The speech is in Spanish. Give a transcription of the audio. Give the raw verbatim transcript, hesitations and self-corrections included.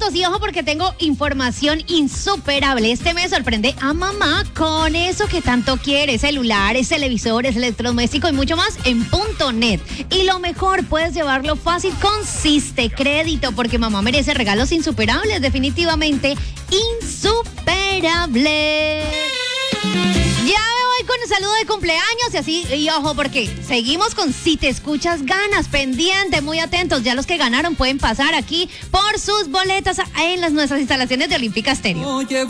puntos y ojo porque tengo información insuperable. Este mes sorprende a mamá con eso que tanto quiere, celulares, televisores, electrodomésticos y mucho más en punto net. Y lo mejor, puedes llevarlo fácil con Siste Crédito porque mamá merece regalos insuperables, definitivamente insuperables. Ya me voy con un saludo de cumpleaños y así, y ojo, porque seguimos con Si Te Escuchas Ganas, pendiente, muy atentos. Ya los que ganaron pueden pasar aquí por sus boletas en las nuestras instalaciones de Olímpica Estéreo. Oye,